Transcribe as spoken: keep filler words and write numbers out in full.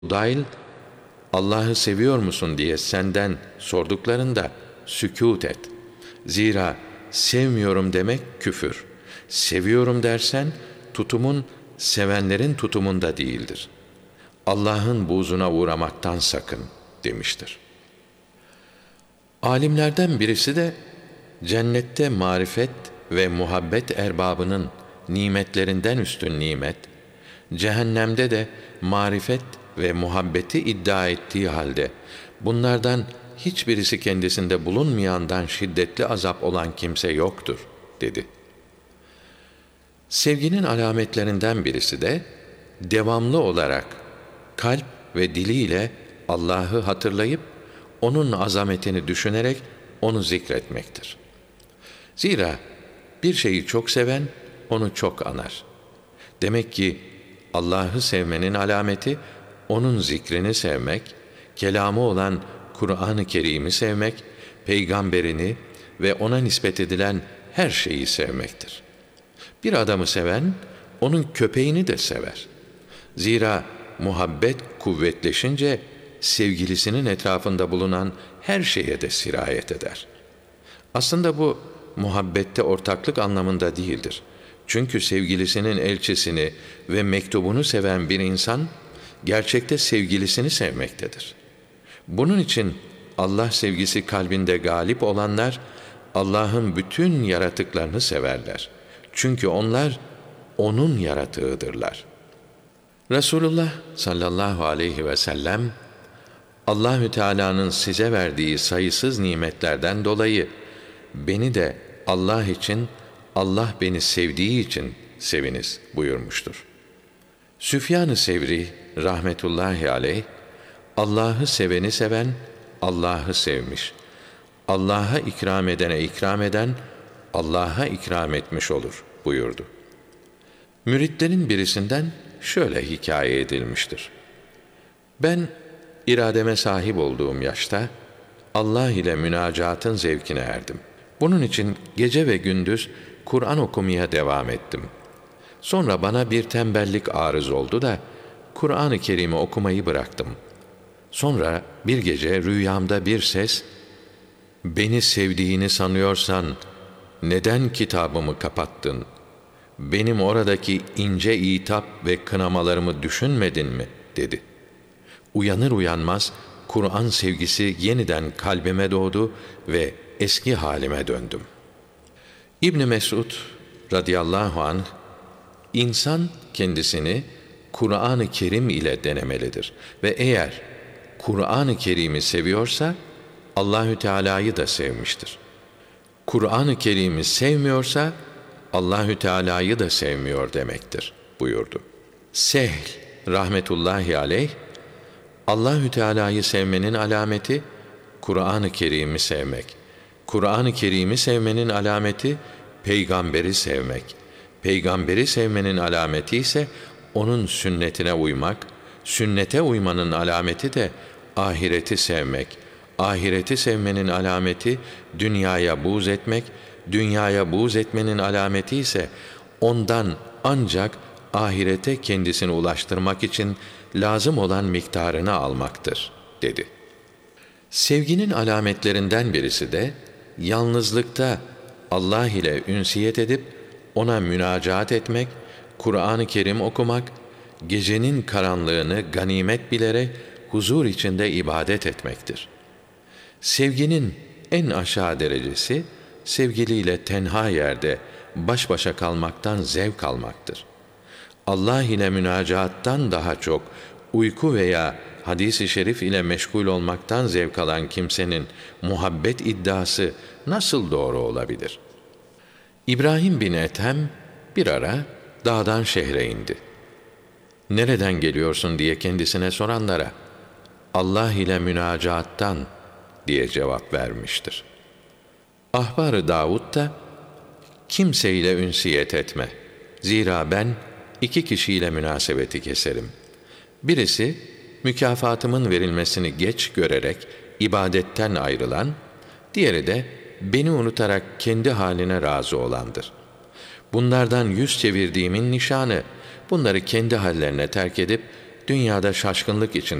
Dahil Allah'ı seviyor musun diye senden sorduklarında sükût et. Zira sevmiyorum demek küfür. Seviyorum dersen tutumun sevenlerin tutumunda değildir. Allah'ın buğzuna uğramaktan sakın demiştir. Alimlerden birisi de cennette marifet ve muhabbet erbabının nimetlerinden üstün nimet, cehennemde de marifet ve muhabbeti iddia ettiği halde bunlardan hiçbirisi kendisinde bulunmayandan şiddetli azap olan kimse yoktur dedi. Sevginin alametlerinden birisi de devamlı olarak kalp ve diliyle Allah'ı hatırlayıp onun azametini düşünerek onu zikretmektir. Zira bir şeyi çok seven onu çok anar. Demek ki Allah'ı sevmenin alameti onun zikrini sevmek, kelamı olan Kur'an-ı Kerim'i sevmek, peygamberini ve ona nispet edilen her şeyi sevmektir. Bir adamı seven onun köpeğini de sever. Zira muhabbet kuvvetleşince sevgilisinin etrafında bulunan her şeye de sirayet eder. Aslında bu muhabbette ortaklık anlamında değildir. Çünkü sevgilisinin elçisini ve mektubunu seven bir insan gerçekte sevgilisini sevmektedir. Bunun için Allah sevgisi kalbinde galip olanlar Allah'ın bütün yaratıklarını severler. Çünkü onlar onun yaratığıdırlar. Resulullah sallallahu aleyhi ve sellem Allahü Teala'nın size verdiği sayısız nimetlerden dolayı beni de Allah için, Allah beni sevdiği için seviniz buyurmuştur. Süfyan-ı Sevri rahmetullahi aleyh, Allah'ı seveni seven Allah'ı sevmiş, Allah'a ikram edene ikram eden Allah'a ikram etmiş olur buyurdu. Müritlerin birisinden şöyle hikaye edilmiştir. Ben irademe sahip olduğum yaşta Allah ile münacatın zevkine erdim. Bunun için gece ve gündüz Kur'an okumaya devam ettim. Sonra bana bir tembellik arız oldu da Kur'an-ı Kerim'i okumayı bıraktım. Sonra bir gece rüyamda bir ses, "Beni sevdiğini sanıyorsan neden kitabımı kapattın? Benim oradaki ince itap ve kınamalarımı düşünmedin mi?" dedi. Uyanır uyanmaz Kur'an sevgisi yeniden kalbime doğdu ve eski halime döndüm. İbn Mesud radıyallahu anh, insan kendisini Kur'an-ı Kerim ile denemelidir ve eğer Kur'an-ı Kerim'i seviyorsa Allahü Teala'yı da sevmiştir. Kur'an-ı Kerim'i sevmiyorsa Allahü Teala'yı da sevmiyor demektir buyurdu. Sehl rahmetullahi aleyh, Allahü Teala'yı sevmenin alameti Kur'an-ı Kerim'i sevmek. Kur'an-ı Kerim'i sevmenin alameti peygamberi sevmek. Peygamberi sevmenin alameti ise onun sünnetine uymak. Sünnete uymanın alameti de ahireti sevmek. Ahireti sevmenin alameti dünyaya buğz etmek. Dünyaya buğz etmenin alameti ise ondan ancak ahirete kendisini ulaştırmak için lazım olan miktarını almaktır, dedi. Sevginin alametlerinden birisi de yalnızlıkta Allah ile ünsiyet edip ona münacaat etmek, Kur'an-ı Kerim okumak, gecenin karanlığını ganimet bilerek huzur içinde ibadet etmektir. Sevginin en aşağı derecesi sevgiliyle tenha yerde baş başa kalmaktan zevk almaktır. Allah ile münacaattan daha çok uyku veya hadis-i şerif ile meşgul olmaktan zevk alan kimsenin muhabbet iddiası nasıl doğru olabilir? İbrahim bin Ethem bir ara dağdan şehre indi. Nereden geliyorsun diye kendisine soranlara Allah ile münacaattan diye cevap vermiştir. Ahbar-ı Davud da kimseyle ünsiyet etme. Zira ben iki kişiyle münasebeti keserim. Birisi mükafatımın verilmesini geç görerek ibadetten ayrılan, diğeri de beni unutarak kendi haline razı olandır. Bunlardan yüz çevirdiğimin nişanı, bunları kendi hallerine terk edip dünyada şaşkınlık